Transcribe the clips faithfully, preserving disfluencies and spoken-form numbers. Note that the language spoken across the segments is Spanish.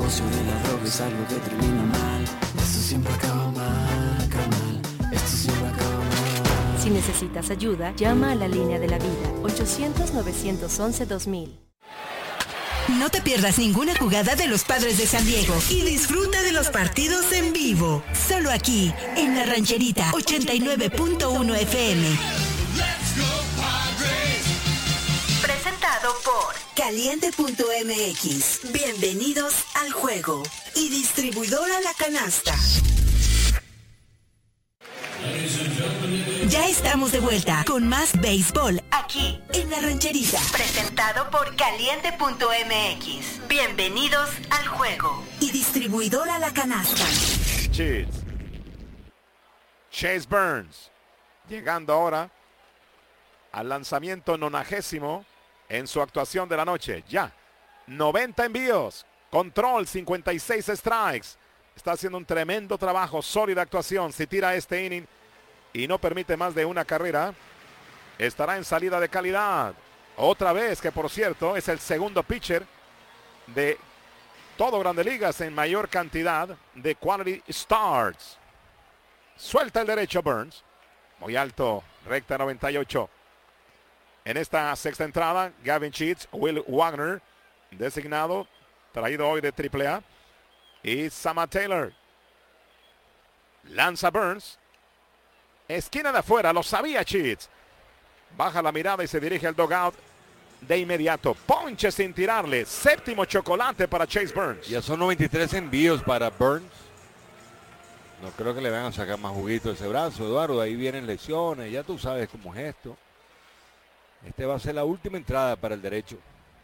negocio de la droga es algo que termina mal. Esto siempre acaba mal, carnal. Esto siempre acaba mal. Si necesitas ayuda, llama a la línea de la vida, ochocientos, novecientos once, dos mil. No te pierdas ninguna jugada de los Padres de San Diego y disfruta de los partidos en vivo. Solo aquí, en La Rancherita, ochenta y nueve punto uno F M. Presentado por Caliente punto M X. Bienvenidos al juego. Y distribuidora La Canasta. Ya estamos de vuelta con más béisbol aquí en La Rancherita. Presentado por Caliente punto M X. Bienvenidos al juego. Y distribuidora La Canasta. Cheers. Chase Burns llegando ahora al lanzamiento nonagésimo en su actuación de la noche. Ya, noventa envíos, control, cincuenta y seis strikes. Está haciendo un tremendo trabajo, sólida actuación. Si tira este inning y no permite más de una carrera, estará en salida de calidad. Otra vez, que por cierto es el segundo pitcher de todo Grandes Ligas en mayor cantidad de quality starts. Suelta el derecho Burns. Muy alto, recta noventa y ocho. En esta sexta entrada, Gavin Sheets, Will Wagner, designado, traído hoy de triple A. Y Sama Taylor. Lanza Burns. Esquina de afuera, lo sabía Sheets. Baja la mirada y se dirige al dugout de inmediato. Ponche sin tirarle. Séptimo chocolate para Chase Burns. Ya son noventa y tres envíos para Burns. No creo que le van a sacar más juguito a ese brazo, Eduardo. Ahí vienen lesiones. Ya tú sabes cómo es esto. Este va a ser la última entrada para el derecho.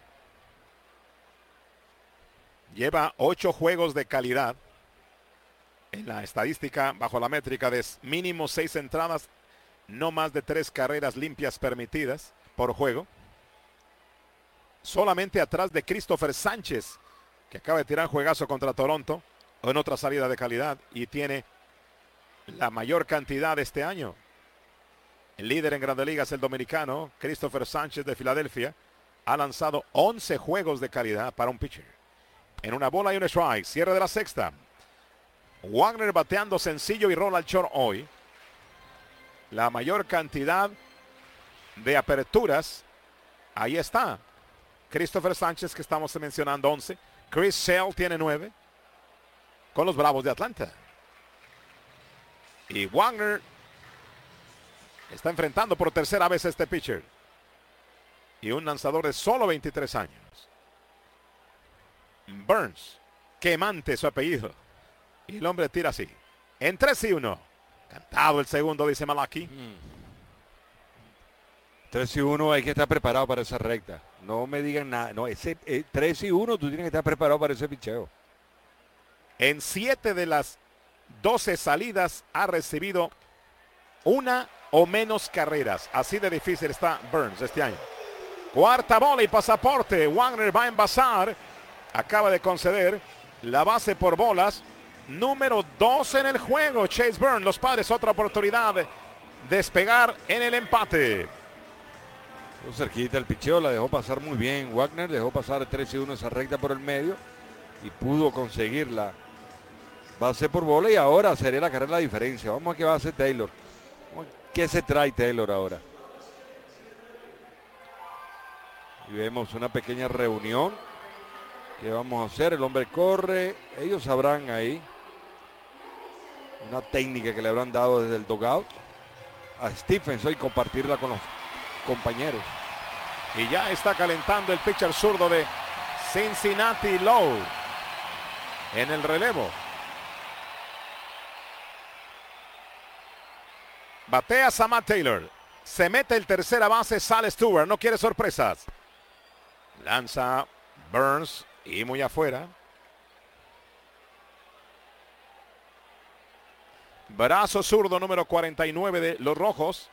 Lleva ocho juegos de calidad. En la estadística, bajo la métrica de mínimo seis entradas, no más de tres carreras limpias permitidas por juego. Solamente atrás de Christopher Sánchez, que acaba de tirar juegazo contra Toronto, o en otra salida de calidad, y tiene la mayor cantidad este año. El líder en Grandes Ligas, el dominicano, Christopher Sánchez de Filadelfia, ha lanzado once juegos de calidad para un pitcher. En una bola y un strike, cierre de la sexta. Wagner bateando sencillo y rola al short hoy. La mayor cantidad de aperturas, ahí está. Christopher Sánchez, que estamos mencionando, once. Chris Sale tiene nueve con los Bravos de Atlanta. Y Wagner está enfrentando por tercera vez a este pitcher. Y un lanzador de solo veintitrés años. Burns, quemante su apellido. Y el hombre tira así. En tres y uno. Cantado el segundo, dice Malaki. Mm. tres y uno, hay que estar preparado para esa recta. No me digan nada. No, ese eh, tres y uno, tú tienes que estar preparado para ese picheo. En siete de las doce salidas ha recibido una o menos carreras. Así de difícil está Burns este año. Cuarta bola y pasaporte. Wagner va a envasar. Acaba de conceder la base por bolas. Número dos en el juego. Chase Burns. Los Padres, otra oportunidad de despegar en el empate. Muy cerquita el picheo, la dejó pasar muy bien. Wagner dejó pasar tres y uno esa recta por el medio y pudo conseguir la base por bola, y ahora sería la carrera la diferencia. Vamos a ver qué va a hacer Taylor. ¿Qué se trae Taylor ahora? Y vemos una pequeña reunión. ¿Qué vamos a hacer? El hombre corre. Ellos sabrán ahí. Una técnica que le habrán dado desde el dugout a Stephens y compartirla con los compañeros. Y ya está calentando el pitcher zurdo de Cincinnati, Lowe, en el relevo. Batea Sama Taylor. Se mete el tercera base, sale Stewart. No quiere sorpresas. Lanza Burns y muy afuera. Brazo zurdo número cuarenta y nueve de los Rojos.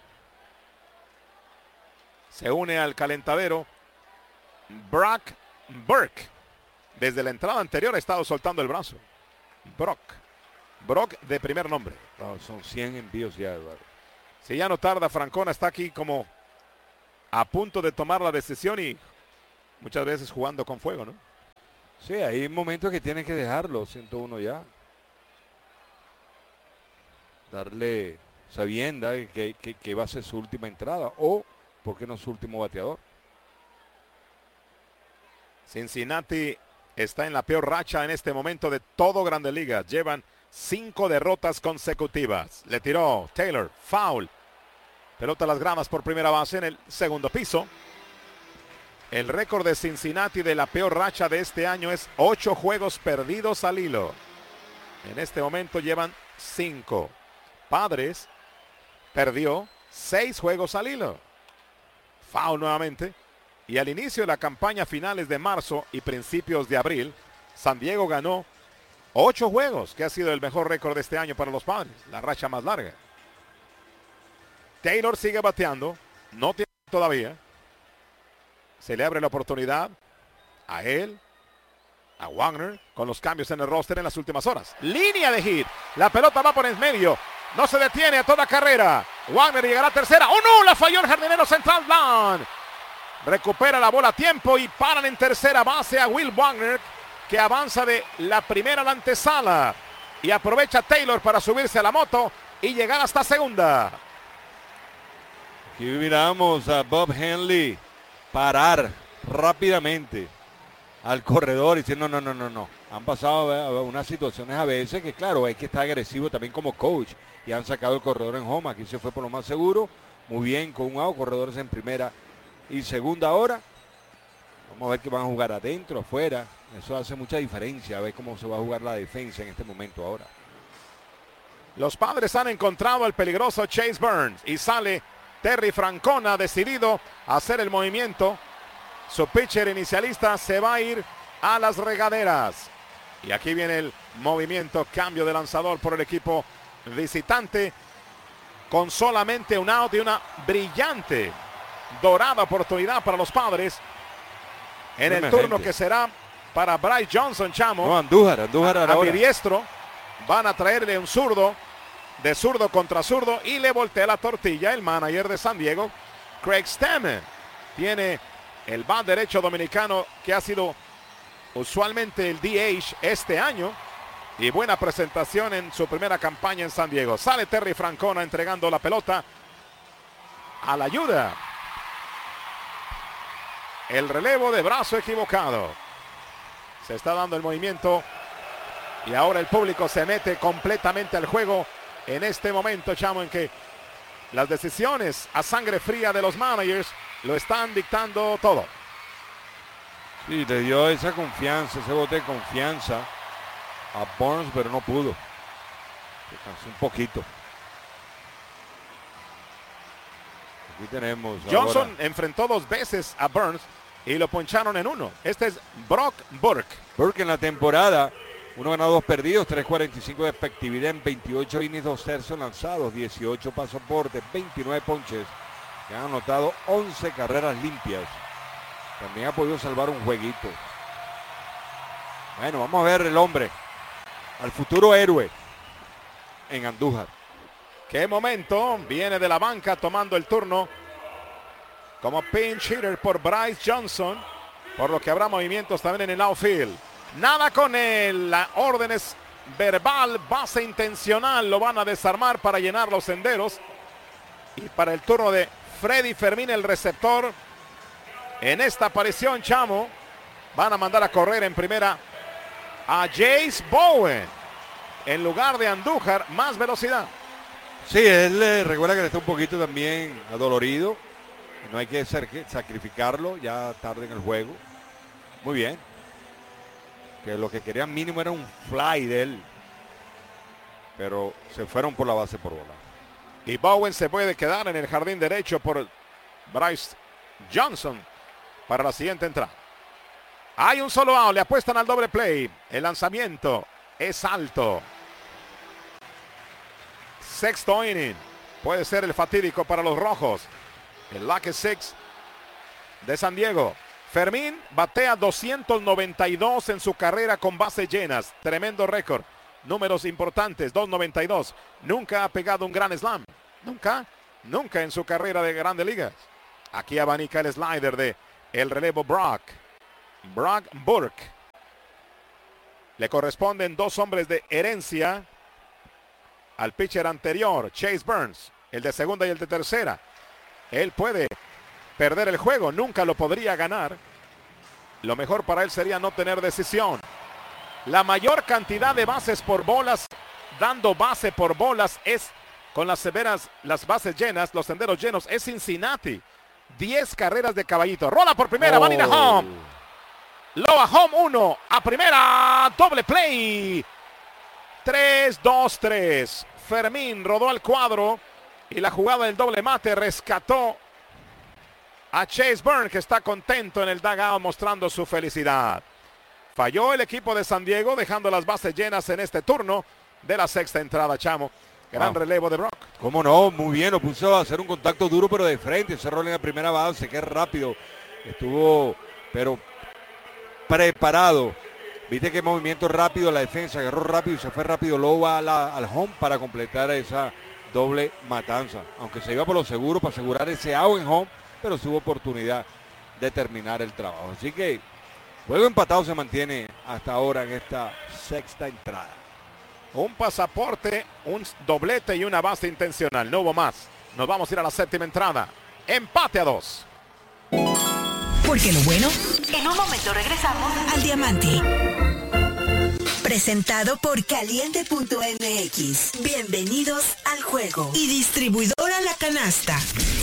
Se une al calentadero Brock Burke. Desde la entrada anterior ha estado soltando el brazo. Brock. Brock de primer nombre. Oh, son cien envíos ya, Eduardo. Si ya no tarda, Francona está aquí como a punto de tomar la decisión y muchas veces jugando con fuego, ¿no? Sí, hay momentos que tienes que dejarlo, ciento uno ya. Darle sabienda que, que, que va a ser su última entrada o, ¿por qué no su último bateador? Cincinnati está en la peor racha en este momento de todo Grandes Ligas. Llevan cinco derrotas consecutivas. Le tiró Taylor, foul. Pelota a las gradas por primera base en el segundo piso. El récord de Cincinnati de la peor racha de este año es ocho juegos perdidos al hilo. En este momento llevan cinco. Padres perdió seis juegos al hilo. Foul nuevamente. Y al inicio de la campaña, finales de marzo y principios de abril, San Diego ganó ocho juegos, que ha sido el mejor récord de este año para los Padres, la racha más larga. Taylor sigue bateando, no tiene todavía. Se le abre la oportunidad a él, a Wagner, con los cambios en el roster en las últimas horas. Línea de hit, la pelota va por en medio, no se detiene a toda carrera. Wagner llegará a tercera. ¡Oh no! La falló el jardinero central Blanc. Recupera la bola a tiempo y paran en tercera base a Will Wagner, que avanza de la primera a la antesala. Y aprovecha Taylor para subirse a la moto y llegar hasta segunda. Aquí miramos a Bob Henley parar rápidamente al corredor y decir no, no, no, no, no. Han pasado unas situaciones a veces que claro, hay que estar agresivo también como coach. Y han sacado el corredor en home. Aquí se fue por lo más seguro. Muy bien con un out, corredores en primera y segunda hora. Vamos a ver que van a jugar adentro, afuera. Eso hace mucha diferencia, a ver cómo se va a jugar la defensa en este momento ahora. Los Padres han encontrado al peligroso Chase Burns y sale Terry Francona decidido a hacer el movimiento. Su pitcher inicialista se va a ir a las regaderas. Y aquí viene el movimiento, cambio de lanzador por el equipo visitante, con solamente un out y una brillante, dorada oportunidad para los Padres en el turno que será para Bryce Johnson, chamo. No, Andújar, Andújar a, a mi diestro. Van a traerle un zurdo, de zurdo contra zurdo, y le voltea la tortilla el manager de San Diego, Craig Stammen. Tiene el bat derecho dominicano que ha sido usualmente el D H este año, y buena presentación en su primera campaña en San Diego. Sale Terry Francona entregando la pelota a la ayuda. El relevo de brazo equivocado. Se está dando el movimiento y ahora el público se mete completamente al juego en este momento, chamo, en que las decisiones a sangre fría de los managers lo están dictando todo. Sí, le dio esa confianza, ese bote de confianza a Burns, pero no pudo. Se cansó un poquito. Aquí tenemos Johnson ahora. enfrentó dos veces a Burns y lo poncharon en uno. Este es Brock Burke. Burke en la temporada, uno ganado, dos perdidos, tres cuarenta y cinco de efectividad en veintiocho innings, dos tercios lanzados, dieciocho pasaportes, veintinueve ponches. Que han anotado once carreras limpias. También ha podido salvar un jueguito. Bueno, vamos a ver el hombre, al futuro héroe en Andújar. Qué momento, viene de la banca tomando el turno como pinch hitter por Bryce Johnson, por lo que habrá movimientos también en el outfield. Nada con él, la orden es verbal, base intencional, lo van a desarmar para llenar los senderos. Y para el turno de Freddy Fermín, el receptor, en esta aparición, chamo, van a mandar a correr en primera a Jace Bowen en lugar de Andújar, más velocidad. Sí, él eh, recuerda que está un poquito también adolorido. No hay que sacrificarlo ya tarde en el juego. Muy bien. Que lo que querían mínimo era un fly de él. Pero se fueron por la base por bola. Y Bowen se puede quedar en el jardín derecho por Bryce Johnson para la siguiente entrada. Hay un solo out, le apuestan al doble play. El lanzamiento es alto. Sexto inning. Puede ser el fatídico para los rojos. El lucky six de San Diego. Fermín batea doscientos noventa y dos en su carrera con bases llenas. Tremendo récord. Números importantes, doscientos noventa y dos. Nunca ha pegado un gran slam. Nunca, nunca en su carrera de Grandes Ligas. Aquí abanica el slider de el relevo Brock. Brock Burke. Le corresponden dos hombres de herencia al pitcher anterior, Chase Burns, el de segunda y el de tercera. Él puede perder el juego, nunca lo podría ganar. Lo mejor para él sería no tener decisión. La mayor cantidad de bases por bolas, dando base por bolas, es con las severas, las bases llenas, los senderos llenos, es Cincinnati. diez carreras de Caballito. Rola por primera, Oh. van a ir a home. Low a home, uno, a primera, doble play. tres, dos, tres. Fermín rodó al cuadro y la jugada del doble mate rescató a Chase Burns, que está contento en el dugout mostrando su felicidad. Falló el equipo de San Diego, dejando las bases llenas en este turno de la sexta entrada, Chamo. Gran Wow. relevo de Brock. Cómo no, muy bien, lo puso a hacer un contacto duro pero de frente, ese rol en la primera base, qué rápido, estuvo pero preparado, viste qué movimiento rápido, la defensa agarró rápido y se fue rápido Lowe a la- al home para completar esa doble matanza, aunque se iba por lo seguro para asegurar ese out en home, pero tuvo oportunidad de terminar el trabajo, así que juego empatado se mantiene hasta ahora en esta sexta entrada. Un pasaporte, un doblete y una base intencional. No hubo más. Nos vamos a ir a la séptima entrada. Empate a dos. Porque lo bueno, en un momento regresamos al Diamante. Presentado por Caliente punto M X. Bienvenidos al juego. Y distribuidora La Canasta.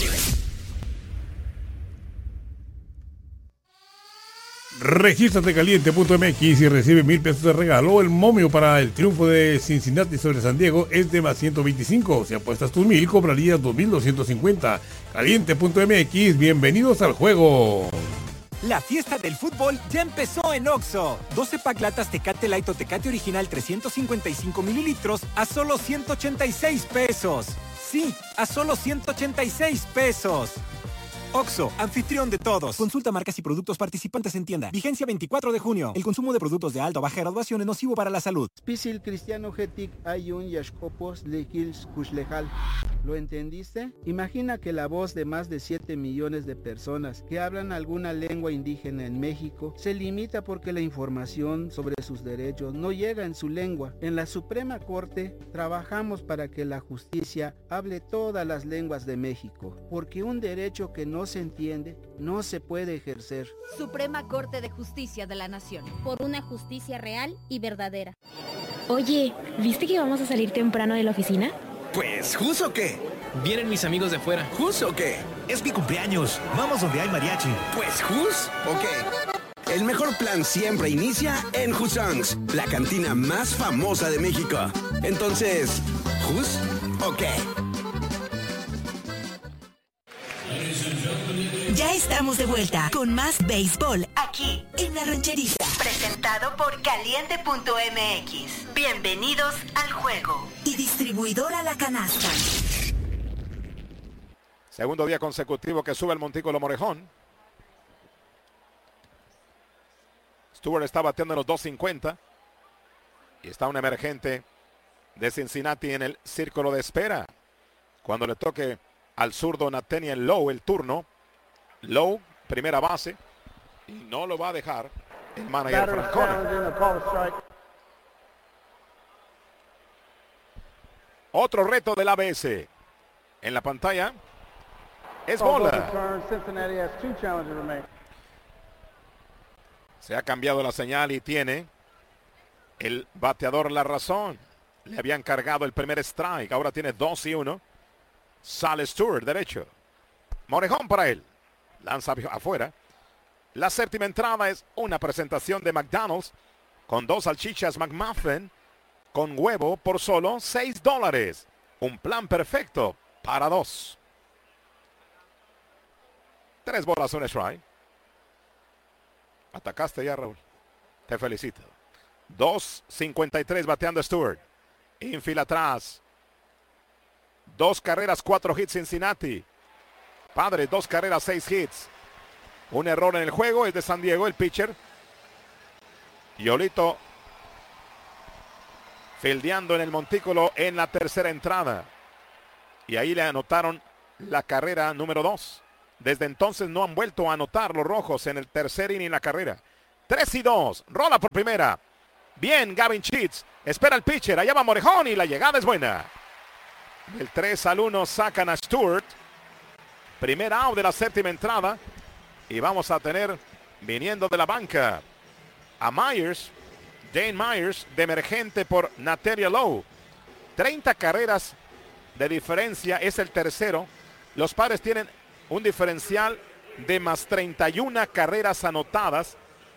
Regístrate Caliente punto M X y recibe mil pesos de regalo. El momio para el triunfo de Cincinnati sobre San Diego es de más ciento veinticinco. Si apuestas tus mil, cobrarías dos mil doscientos cincuenta. Caliente punto M X, bienvenidos al juego. La fiesta del fútbol ya empezó en Oxxo. doce pack latas Tecate Light o Tecate Original trescientos cincuenta y cinco mililitros a solo ciento ochenta y seis pesos. Sí, a solo ciento ochenta y seis pesos. Oxxo, anfitrión de todos. Consulta marcas y productos participantes en tienda. Vigencia veinticuatro de junio. El consumo de productos de alta o baja graduación es nocivo para la salud. Spisil cristiano getik ayun yashkopos lekils kushlejal. ¿Lo entendiste? Imagina que la voz de más de siete millones de personas que hablan alguna lengua indígena en México se limita porque la información sobre sus derechos no llega en su lengua. En la Suprema Corte trabajamos para que la justicia hable todas las lenguas de México, porque un derecho que no se entiende no se puede ejercer. Suprema Corte de Justicia de la Nación. Por una justicia real y verdadera. Oye, ¿viste que vamos a salir temprano de la oficina? Pues, ¿jus o qué? Vienen mis amigos de fuera. ¿Jus o qué? Es mi cumpleaños. Vamos donde hay mariachi. Pues, ¿jus o qué? El mejor plan siempre inicia en Husongs, la cantina más famosa de México. Entonces, ¿jus o qué? Ya estamos de vuelta con más béisbol aquí en La Rancherita. Presentado por Caliente punto M X. Bienvenidos al juego. Y distribuidora La Canasta. Segundo día consecutivo que sube el montículo Morejón. Stewart está bateando en los dos cincuenta. Y está un emergente de Cincinnati en el círculo de espera. Cuando le toque al zurdo Nathaniel Lowe el turno. Lowe, primera base. Y no lo va a dejar el manager Francona. Otro reto del A B S. En la pantalla es bola. Se ha cambiado la señal y tiene el bateador la razón. Le habían cargado el primer strike. Ahora tiene dos y uno. Sale Stewart, derecho. Morejón para él. Lanza afuera. La séptima entrada es una presentación de McDonald's con dos salchichas McMuffin con huevo por solo seis dólares. Un plan perfecto para dos. Tres bolas, un strike. Atacaste ya, Raúl. Te felicito. dos cincuenta y tres bateando Stewart. Infield atrás. Dos carreras, cuatro hits Cincinnati. Padres, dos carreras, seis hits. Un error en el juego es de San Diego, el pitcher. Yolito fildeando en el montículo en la tercera entrada. Y ahí le anotaron la carrera número dos. Desde entonces no han vuelto a anotar los rojos en el tercer inning la carrera. tres y dos. Rola por primera. Bien, Gavin Sheets. Espera el pitcher. Allá va Morejón y la llegada es buena. El tres al uno sacan a Stewart. Primer out de la séptima entrada. Y vamos a tener, viniendo de la banca, a Myers. Dane Myers, de emergente por Nateria Lowe. treinta carreras de diferencia. Es el tercero. Los Padres tienen un diferencial de más treinta y una carreras anotadas.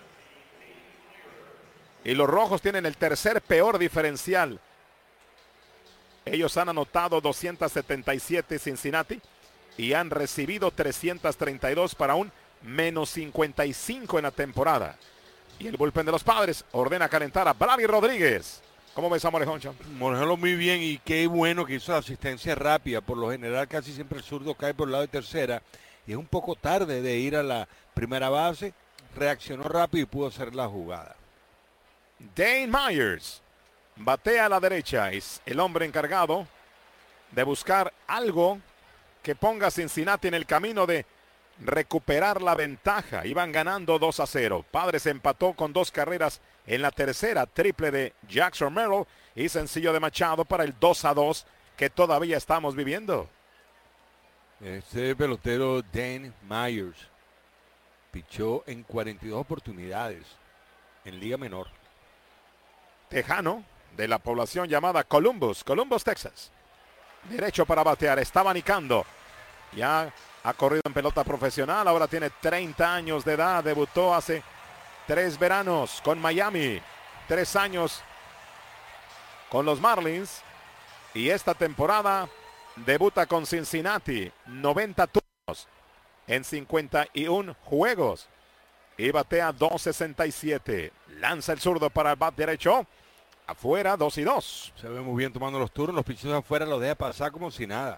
Y los Rojos tienen el tercer peor diferencial. Ellos han anotado doscientos setenta y siete Cincinnati y han recibido trescientos treinta y dos para un menos cincuenta y cinco en la temporada. Y el bullpen de los Padres ordena calentar a Bravy Rodríguez. ¿Cómo ves a Morejón, Cham? Morejón muy bien y qué bueno que hizo la asistencia rápida. Por lo general casi siempre el zurdo cae por el lado de tercera. Y es un poco tarde de ir a la primera base. Reaccionó rápido y pudo hacer la jugada. Dane Myers batea a la derecha. Es el hombre encargado de buscar algo que ponga a Cincinnati en el camino de recuperar la ventaja. Iban ganando dos a cero. Padres empató con dos carreras en la tercera. Triple de Jackson Merrill y sencillo de Machado para el dos a dos que todavía estamos viviendo. Este pelotero Dane Myers pichó en cuarenta y dos oportunidades en Liga Menor. Tejano, de la población llamada Columbus, Columbus, Texas. Derecho para batear, está abanicando. Ya ha corrido en pelota profesional, ahora tiene treinta años de edad, debutó hace tres veranos con Miami, tres años con los Marlins y esta temporada debuta con Cincinnati, noventa turnos en cincuenta y uno juegos y batea dos sesenta y siete. Lanza el zurdo para el bat derecho. Afuera, dos y dos. Se ve muy bien tomando los turnos. Los pichos afuera los deja pasar como si nada.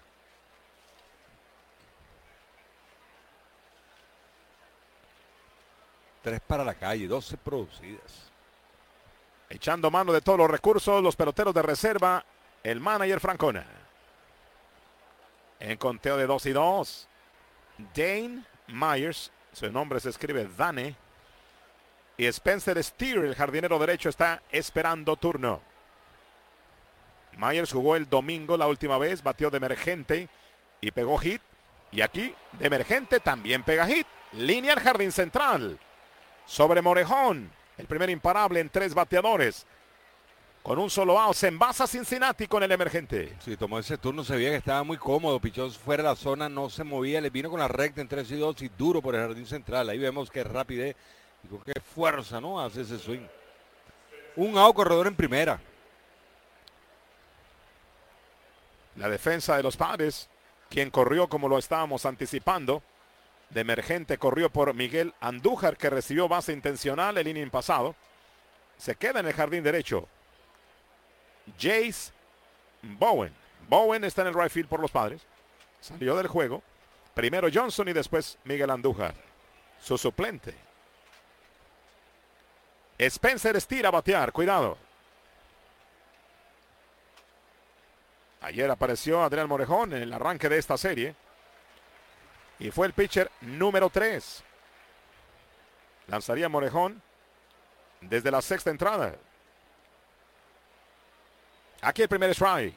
Tres para la calle, doce producidas. Echando mano de todos los recursos, los peloteros de reserva, el manager Francona. En conteo de dos y dos. Dane Myers, su nombre se escribe Dane. Y Spencer Steer, el jardinero derecho, está esperando turno. Myers jugó el domingo la última vez, batió de emergente y pegó hit. Y aquí, de emergente, también pega hit. Línea al jardín central. Sobre Morejón, el primer imparable en tres bateadores. Con un solo out, se envasa Cincinnati con el emergente. Sí, tomó ese turno, se veía que estaba muy cómodo. Pichó fuera de la zona, no se movía. Le vino con la recta en tres y dos y duro por el jardín central. Ahí vemos que rapidez y con qué fuerza, ¿no? Hace ese swing. Un out, corredor en primera. La defensa de los Padres, quien corrió como lo estábamos anticipando. De emergente corrió por Miguel Andújar, que recibió base intencional el inning pasado. Se queda en el jardín derecho Jace Bowen. Bowen está en el right field por los Padres. Salió del juego. Primero Johnson y después Miguel Andújar, su suplente. Spencer estira a batear, cuidado. Ayer apareció Adrián Morejón en el arranque de esta serie. Y fue el pitcher número tres. Lanzaría Morejón desde la sexta entrada. Aquí el primer strike.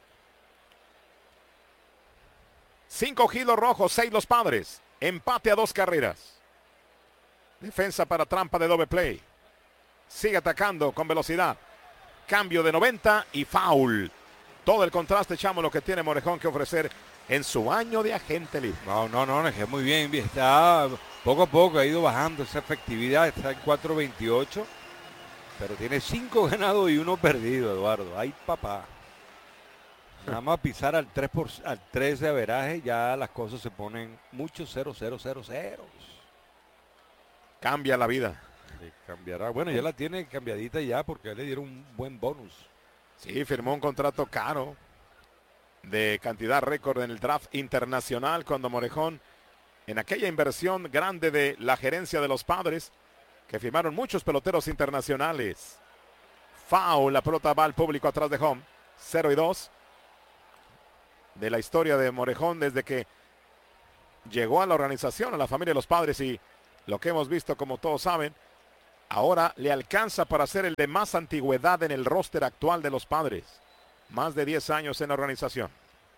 Cinco hilos rojos, seis los Padres. Empate a dos carreras. Defensa para trampa de doble play. Sigue atacando con velocidad. Cambio de noventa y foul. Todo el contraste, echamos lo que tiene Morejón que ofrecer en su año de agente libre. No, no, no, es muy bien. Está poco a poco, ha ido bajando esa efectividad. Está en cuatro veintiocho. Pero tiene cinco ganados y uno perdido, Eduardo. Ay, papá. Nada más pisar al tres, por, al tres de averaje, ya las cosas se ponen muchos cero, cero, cero, cero. Cambia la vida. Le cambiará. Bueno, ya la tiene cambiadita ya porque le dieron un buen bonus. Sí, firmó un contrato caro de cantidad récord en el draft internacional cuando Morejón, en aquella inversión grande de la gerencia de los Padres, que firmaron muchos peloteros internacionales. Foul, la pelota va al público atrás de home. cero y dos. De la historia de Morejón desde que llegó a la organización, a la familia de los Padres, y lo que hemos visto, como todos saben, Ahora le alcanza para ser el de más antigüedad en el roster actual de los Padres. Más de diez años en la organización.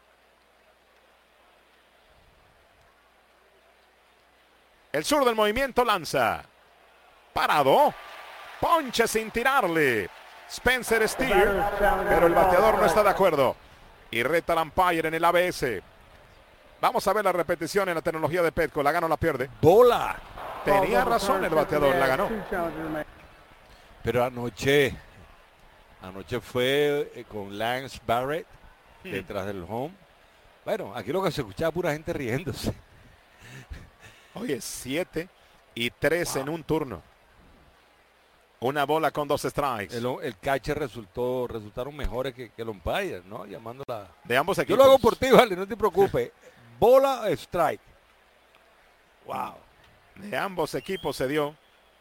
El sur del movimiento lanza. Parado. Ponche sin tirarle. Spencer Steer. Pero el bateador no está de acuerdo. Y reta al umpire en el A B S. Vamos a ver la repetición en la tecnología de Petco. ¿La gana o la pierde? ¡Bola! Tenía razón el bateador, la ganó. Pero anoche, anoche fue eh, con Lance Barrett Hmm. detrás del home. Bueno, aquí lo que se escuchaba pura gente riéndose. Oye, siete y tres en un turno. Una bola con dos strikes. El, el catcher resultó, resultaron mejores que, que el umpire, ¿no? Llamándola. De ambos Yo equipos. lo hago por ti, vale, no te preocupes. Bola, strike. Wow. De ambos equipos se dio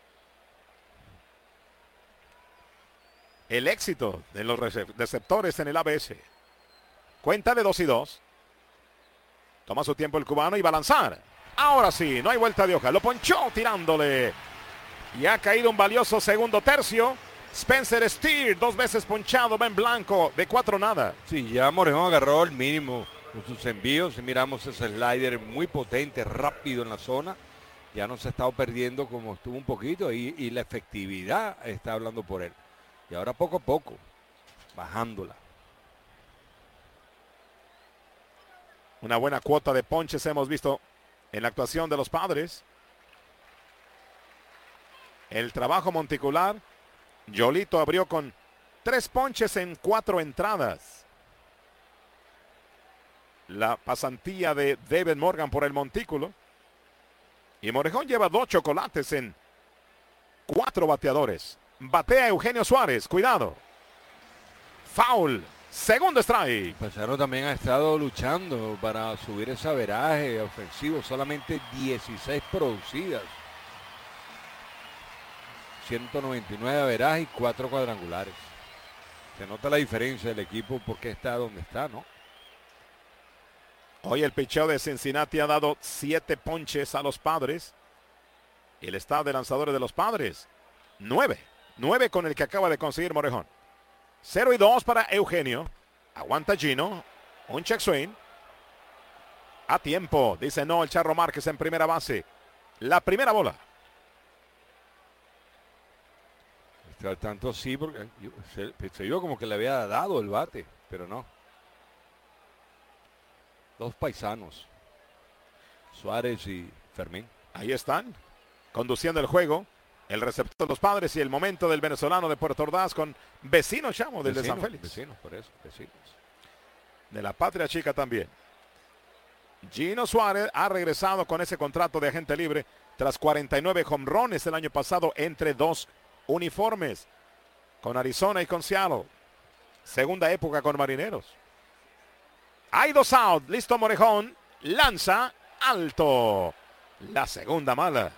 el éxito de los recep- receptores en el A B S. Cuenta de dos y dos. Toma su tiempo el cubano y va a lanzar. Ahora sí, no hay vuelta de hoja. Lo ponchó tirándole. Y ha caído un valioso segundo tercio. Spencer Steer, dos veces ponchado, va en blanco, de cuatro nada. Sí, ya Morejón agarró el mínimo con sus envíos. Y miramos ese slider muy potente, rápido en la zona. Ya no se ha estado perdiendo como estuvo un poquito y, y la efectividad está hablando por él. Y ahora poco a poco, bajándola. Una buena cuota de ponches hemos visto en la actuación de los Padres. El trabajo monticular. Yolito abrió con tres ponches en cuatro entradas. La pasantía de David Morgan por el montículo. Y Morejón lleva dos chocolates en cuatro bateadores. Batea Eugenio Suárez. Cuidado. Foul. Segundo strike. Pizarro también ha estado luchando para subir ese averaje ofensivo. Solamente dieciséis producidas. ciento noventa y nueve averaje y cuatro cuadrangulares. Se nota la diferencia del equipo porque está donde está, ¿no? Hoy el picheo de Cincinnati ha dado siete ponches a los Padres. Y el staff de lanzadores de los Padres, nueve. Nueve con el que acaba de conseguir Morejón. Cero y dos para Eugenio. Aguanta Gino. Un check swing. A tiempo. Dice no el Charro Márquez en primera base. La primera bola. Al tanto sí, porque yo- se, se vio como que le había dado el bate, pero no. Dos paisanos, Suárez y Fermín. Ahí están, conduciendo el juego. El receptor de los Padres y el momento del venezolano de Puerto Ordaz con vecino Chamo del de San Vecinos, Félix. Vecinos, por eso, vecinos. De la Patria Chica también. Gino Suárez ha regresado con ese contrato de agente libre tras cuarenta y nueve jonrones el año pasado entre dos uniformes, con Arizona y con Seattle. Segunda época con Marineros. Hay dos out, listo Morejón, lanza alto. La segunda mala.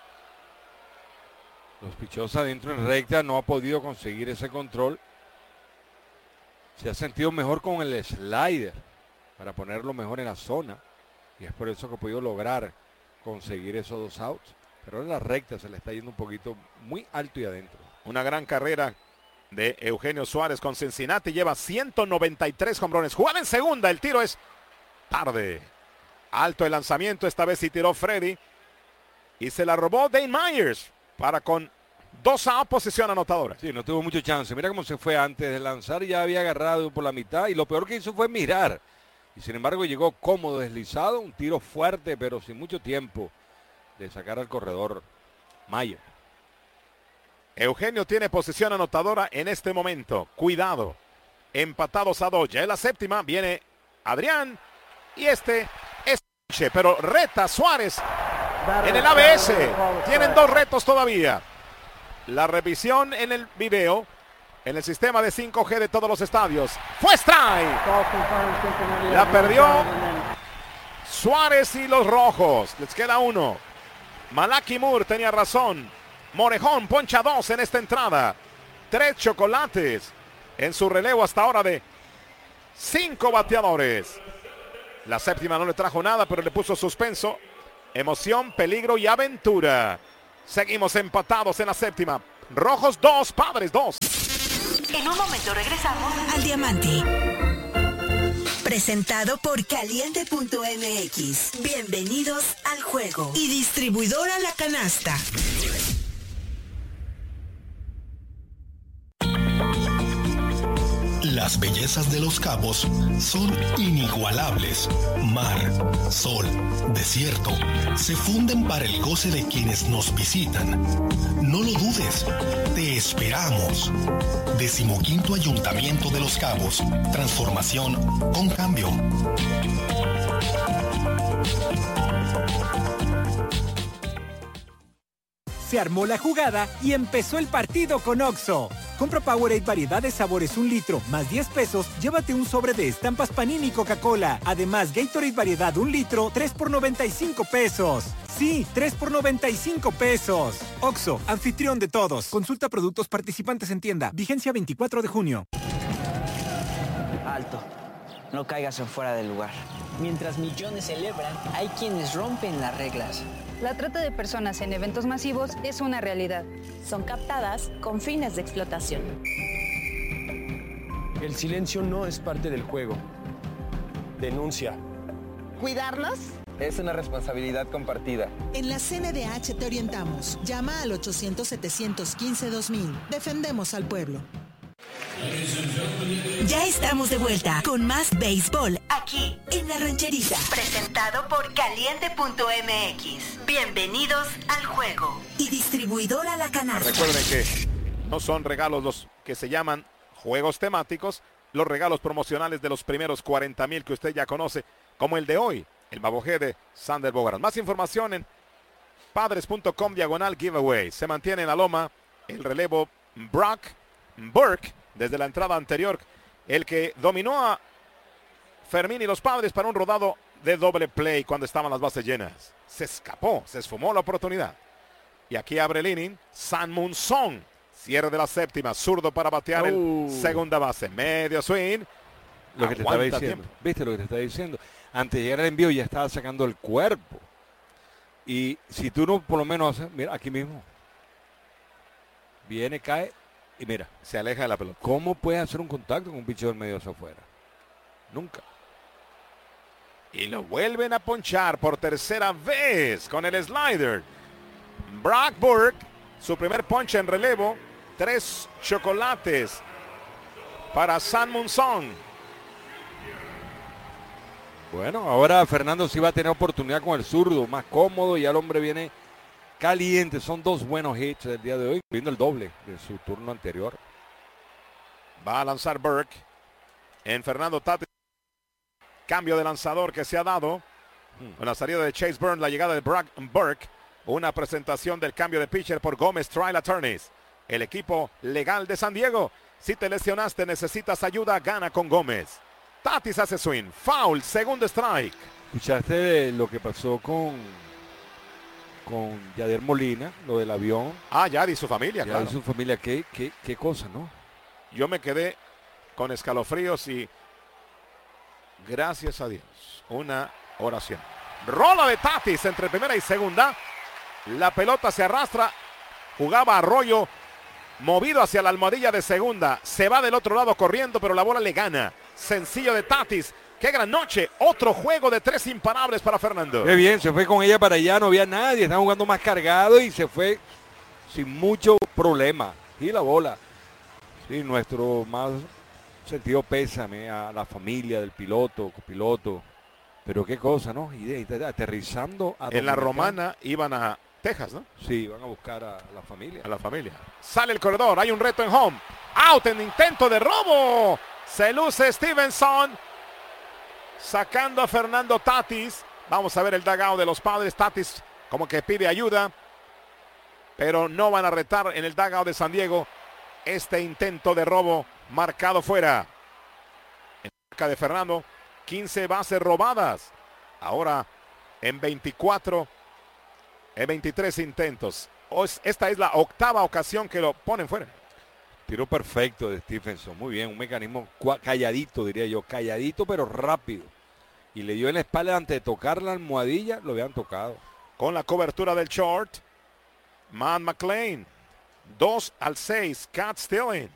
Los pichos adentro en recta, no ha podido conseguir ese control. Se ha sentido mejor con el slider para ponerlo mejor en la zona. Y es por eso que ha podido lograr conseguir esos dos outs. Pero en la recta se le está yendo un poquito muy alto y adentro. Una gran carrera de Eugenio Suárez con Cincinnati. Lleva ciento noventa y tres jonrones. Jugada en segunda. El tiro es tarde. Alto el lanzamiento. Esta vez sí tiró Freddy. Y se la robó Dane Myers. Para con dos a posición anotadora. Sí, no tuvo mucho chance. Mira cómo se fue antes de lanzar. Ya había agarrado por la mitad. Y lo peor que hizo fue mirar. Y sin embargo llegó cómodo, deslizado. Un tiro fuerte, pero sin mucho tiempo de sacar al corredor Mayer. Eugenio tiene posición anotadora en este momento. Cuidado. Empatados a dos. Ya en la séptima viene Adrián. Y este es... Pero reta Suárez en el A B S. Tienen dos retos todavía. La revisión en el video. En el sistema de cinco G de todos los estadios. Fue strike. La perdió Suárez y los rojos. Les queda uno. Malaki Moore tenía razón. Morejón poncha dos en esta entrada. Tres chocolates en su relevo hasta ahora de cinco bateadores. La séptima no le trajo nada, pero le puso suspenso, emoción, peligro y aventura. Seguimos empatados en la séptima. Rojos dos, Padres dos. En un momento regresamos al Diamante. Presentado por Caliente punto M X. Bienvenidos al juego. Y distribuidora La Canasta. Las bellezas de Los Cabos son inigualables. Mar, sol, desierto, se funden para el goce de quienes nos visitan. No lo dudes, te esperamos. Decimoquinto Ayuntamiento de Los Cabos. Transformación con cambio. Se armó la jugada y empezó el partido con Oxxo. Compra Powerade variedad de sabores un litro, más diez pesos, llévate un sobre de estampas Panini Coca-Cola. Además, Gatorade variedad un litro, tres por noventa y cinco pesos. Sí, tres por noventa y cinco pesos. Oxxo, anfitrión de todos. Consulta productos participantes en tienda. Vigencia veinticuatro de junio. Alto. No caigas en fuera del lugar. Mientras millones celebran, hay quienes rompen las reglas. La trata de personas en eventos masivos es una realidad. Son captadas con fines de explotación. El silencio no es parte del juego. Denuncia. ¿Cuidarnos? Es una responsabilidad compartida. En la C N D H te orientamos. Llama al ochocientos, setecientos quince, dos mil. Defendemos al pueblo. Ya estamos de vuelta con más béisbol aquí en La Rancherita. Presentado por Caliente punto M X. Bienvenidos al juego. Y distribuidora La Canasta. Recuerden que no son regalos los que se llaman juegos temáticos, los regalos promocionales de los primeros cuarenta mil que usted ya conoce, como el de hoy, el Babogé de Sander Bogaran. Más información en padres punto com diagonal giveaway. Se mantiene en la loma el relevo Brock Burke desde la entrada anterior, el que dominó a Fermín y los Padres para un rodado de doble play cuando estaban las bases llenas. Se escapó, se esfumó la oportunidad. Y aquí abre el inning San Moon Song. Cierre de la séptima, zurdo para batear Uh. el segunda base. Medio swing. Lo que te estaba Aguanta diciendo. tiempo. ¿Viste lo que te estaba diciendo? Antes de llegar al envío ya estaba sacando el cuerpo. Y si tú no por lo menos haces, mira, aquí mismo. Viene, cae y mira. Se aleja de la pelota. ¿Cómo puedes hacer un contacto con un pichador medio hacia afuera? Nunca. Y lo vuelven a ponchar por tercera vez con el slider. Brock Burke, su primer ponche en relevo. Tres chocolates para San Moon Song. Bueno, ahora Fernando sí va a tener oportunidad con el zurdo, más cómodo, y el hombre viene caliente. Son dos buenos hits del día de hoy, viendo el doble de su turno anterior. Va a lanzar Burke en Fernando Tatis. Cambio de lanzador que se ha dado. Con la salida de Chase Burns, la llegada de Brock Burke. Una presentación del cambio de pitcher por Gómez Trial Attorneys. El equipo legal de San Diego. Si te lesionaste, necesitas ayuda, gana con Gómez. Tatis hace swing. Foul, segundo strike. ¿Escuchaste lo que pasó con, con Yadier Molina, lo del avión? Ah, Yadi y su familia, Yadi claro. y su familia, qué, qué, qué cosa, ¿no? Yo me quedé con escalofríos y gracias a Dios, una oración. Rola de Tatis entre primera y segunda. La pelota se arrastra. Jugaba Arroyo, movido hacia la almohadilla de segunda. Se va del otro lado corriendo, pero la bola le gana. Sencillo de Tatis. ¡Qué gran noche! Otro juego de tres imparables para Fernando. Qué bien, se fue con ella para allá, no había nadie. Estaba jugando más cargado y se fue sin mucho problema. Y la bola. Sí, nuestro más sentido pésame a la familia del piloto, copiloto. Pero qué cosa, ¿no? Y de, de, aterrizando a en la Dominicana. Romana iban a Texas, ¿no? Sí, van a buscar a la familia. A la familia. Sale el corredor, hay un reto en home. Out en intento de robo. Se luce Stevenson. Sacando a Fernando Tatis. Vamos a ver el dugout de los Padres. Tatis como que pide ayuda. Pero no van a retar en el dugout de San Diego este intento de robo marcado fuera. En cerca de Fernando. quince bases robadas. Ahora en veinticuatro, en veintitrés intentos. Esta es la octava ocasión que lo ponen fuera. Tiro perfecto de Stephenson. Muy bien, un mecanismo calladito, diría yo. Calladito, pero rápido. Y le dio en la espalda antes de tocar la almohadilla. Lo habían tocado. Con la cobertura del short. Matt McLean. dos al seis. Cat Stilling.